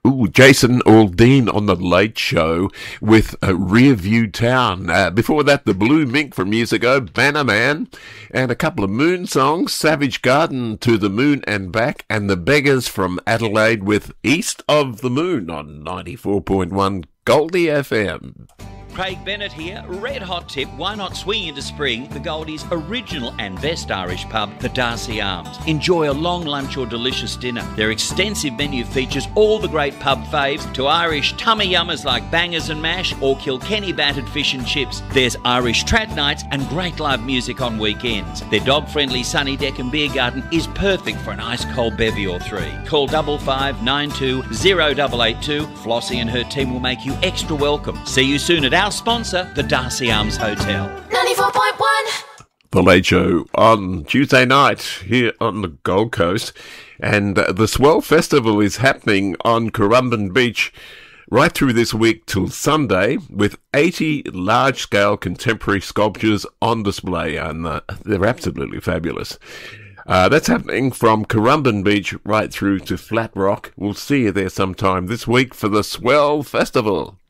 Ooh, Jason Aldean on the Late Show with Rear View Town. Before that, the Blue Mink from years ago, Banner Man, and a couple of Moon songs, Savage Garden, To the Moon and Back, and the Beggars from Adelaide with East of the Moon on 94.1 Goldie FM. Craig Bennett here. Red hot tip, why not swing into spring? The Goldie's original and best Irish pub, the Darcy Arms. Enjoy a long lunch or delicious dinner. Their extensive menu features all the great pub faves, to Irish tummy yummers like bangers and mash or Kilkenny battered fish and chips. There's Irish trad nights and great live music on weekends. Their dog-friendly sunny deck and beer garden is perfect for an ice cold bevy or three. Call 5592 0882. Flossie and her team will make you extra welcome. See you soon at our sponsor, the Darcy Arms Hotel. 94.1. The Late Show on Tuesday night here on the Gold Coast. And the Swell Festival is happening on Currumbin Beach right through this week till Sunday with 80 large-scale contemporary sculptures on display. And they're absolutely fabulous. That's happening from Currumbin Beach right through to Flat Rock. We'll see you there sometime this week for the Swell Festival.